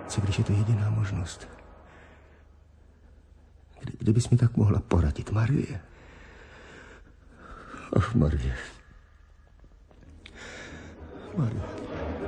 Co když je to jediná možnost? Kdybys mi tak mohla poradit, Marie. Ach, Marie. Marie.